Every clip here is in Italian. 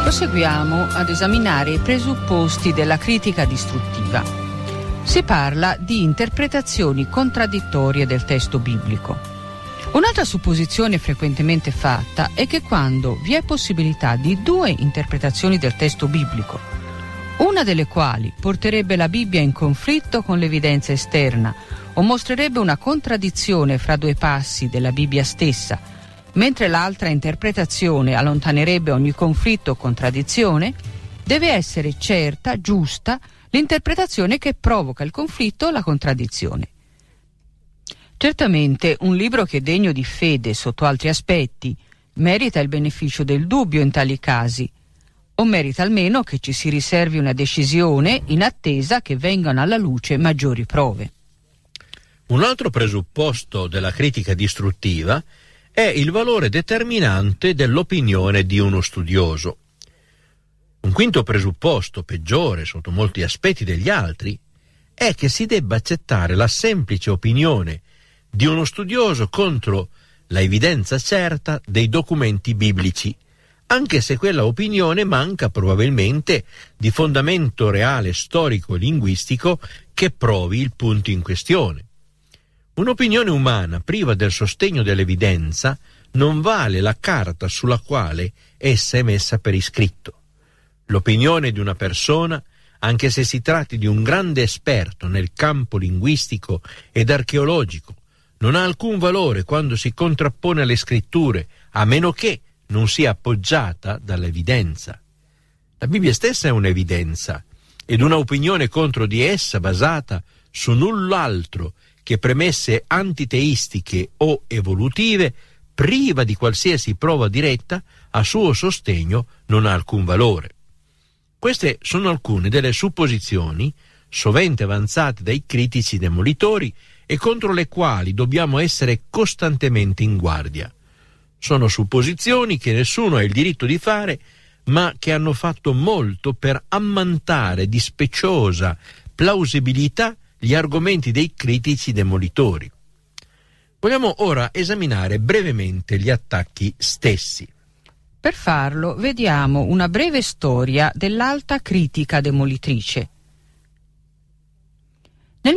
Proseguiamo ad esaminare i presupposti della critica distruttiva. Si parla di interpretazioni contraddittorie del testo biblico. Un'altra supposizione frequentemente fatta è che quando vi è possibilità di due interpretazioni del testo biblico, una delle quali porterebbe la Bibbia in conflitto con l'evidenza esterna o mostrerebbe una contraddizione fra due passi della Bibbia stessa, mentre l'altra interpretazione allontanerebbe ogni conflitto o contraddizione, deve essere certa, giusta, l'interpretazione che provoca il conflitto o la contraddizione. Certamente un libro che è degno di fede sotto altri aspetti merita il beneficio del dubbio in tali casi, o merita almeno che ci si riservi una decisione in attesa che vengano alla luce maggiori prove. Un altro presupposto della critica distruttiva è il valore determinante dell'opinione di uno studioso. Un quinto presupposto, peggiore sotto molti aspetti degli altri, è che si debba accettare la semplice opinione di uno studioso contro la evidenza certa dei documenti biblici, anche se quella opinione manca probabilmente di fondamento reale, storico e linguistico che provi il punto in questione. Un'opinione umana priva del sostegno dell'evidenza non vale la carta sulla quale essa è messa per iscritto. L'opinione di una persona, anche se si tratti di un grande esperto nel campo linguistico ed archeologico, non ha alcun valore quando si contrappone alle scritture, a meno che non sia appoggiata dall'evidenza. La Bibbia stessa è un'evidenza, ed una opinione contro di essa basata su null'altro che premesse antiteistiche o evolutive, priva di qualsiasi prova diretta, a suo sostegno non ha alcun valore. Queste sono alcune delle supposizioni sovente avanzate dai critici demolitori e contro le quali dobbiamo essere costantemente in guardia. Sono supposizioni che nessuno ha il diritto di fare, ma che hanno fatto molto per ammantare di speciosa plausibilità gli argomenti dei critici demolitori. Vogliamo ora esaminare brevemente gli attacchi stessi. Per farlo vediamo una breve storia dell'alta critica demolitrice. Nel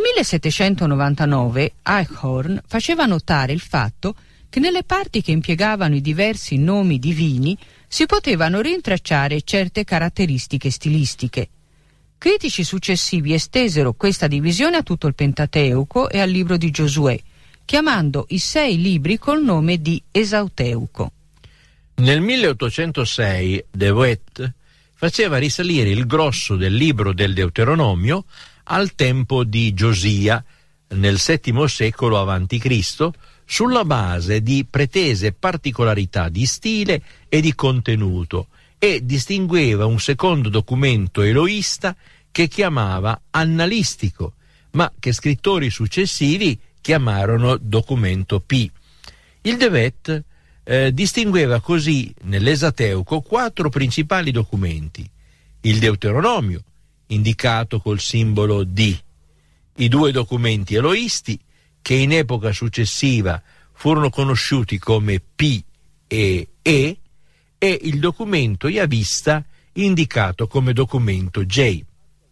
1799 Eichhorn faceva notare il fatto che nelle parti che impiegavano i diversi nomi divini si potevano rintracciare certe caratteristiche stilistiche. Critici successivi estesero questa divisione a tutto il Pentateuco e al libro di Giosuè, chiamando i 6 libri col nome di Esauteuco. Nel 1806 De Wet faceva risalire il grosso del libro del Deuteronomio al tempo di Giosia, nel VII secolo a.C., sulla base di pretese particolarità di stile e di contenuto, e distingueva un secondo documento eloista che chiamava annalistico, ma che scrittori successivi chiamarono documento P. Il De Wet distingueva così nell'Esateuco 4 principali documenti: il Deuteronomio, indicato col simbolo D, i 2 documenti eloisti, che in epoca successiva furono conosciuti come P e E, e il documento Yavista, indicato come documento J.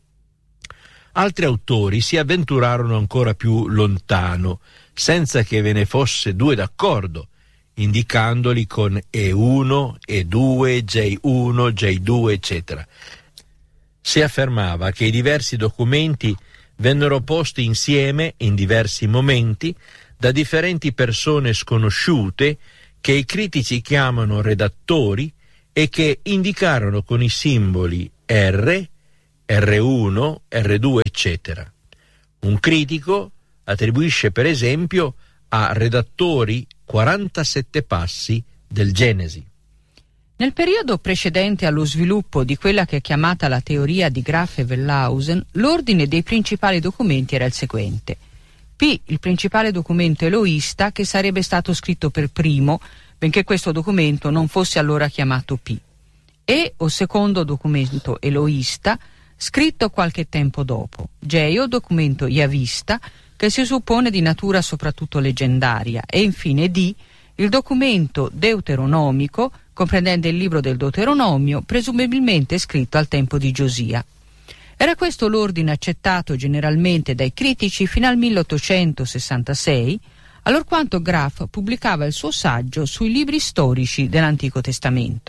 Altri autori si avventurarono ancora più lontano, senza che ve ne fosse 2 d'accordo, indicandoli con E1, E2, J1, J2, eccetera. Si affermava che i diversi documenti vennero posti insieme in diversi momenti da differenti persone sconosciute che i critici chiamano redattori e che indicarono con i simboli R, R1, R2, eccetera. Un critico attribuisce per esempio a redattori 47 passi del Genesi. Nel periodo precedente allo sviluppo di quella che è chiamata la teoria di Graf e Wellhausen, l'ordine dei principali documenti era il seguente: P, il principale documento eloista, che sarebbe stato scritto per primo, benché questo documento non fosse allora chiamato P; E, o secondo documento eloista, scritto qualche tempo dopo; J, o documento Yavista, che si suppone di natura soprattutto leggendaria; e infine D, il documento deuteronomico, comprendente il libro del Deuteronomio, presumibilmente scritto al tempo di Giosia. Era questo l'ordine accettato generalmente dai critici fino al 1866, allorquanto Graff pubblicava il suo saggio sui libri storici dell'Antico Testamento.